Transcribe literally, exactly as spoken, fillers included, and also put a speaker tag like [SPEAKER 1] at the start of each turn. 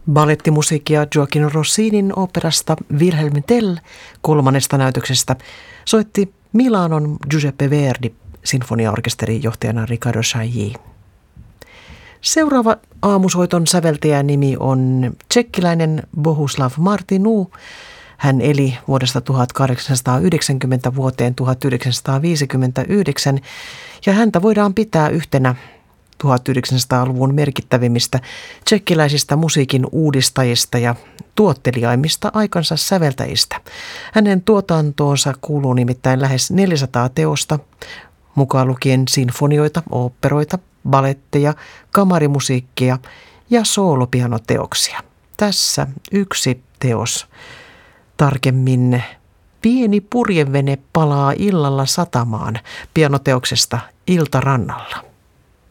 [SPEAKER 1] Ballettimusiikkia Gioacchino Rossinin operasta Wilhelm Tell kolmannesta näytöksestä soitti Milanon Giuseppe Verdi sinfoniaorkesterin johtajana Riccardo Chailly. Seuraava aamusoiton säveltäjän nimi on tsekkiläinen Bohuslav Martinu. Hän eli vuodesta tuhatkahdeksansataayhdeksänkymmentä vuoteen tuhatyhdeksänsataaviisikymmentäyhdeksän ja häntä voidaan pitää yhtenä tuhatyhdeksänsataaluvun merkittävimmistä tsekkiläisistä musiikin uudistajista ja tuottelijaimmista aikansa säveltäjistä. Hänen tuotantoonsa kuuluu nimittäin lähes neljäsataa teosta, mukaan lukien sinfonioita, oopperoita, baletteja, kamarimusiikkia ja soolopianoteoksia. Tässä yksi teos. Tarkemmin Pieni purjevene palaa illalla satamaan pianoteoksesta Iltarannalla.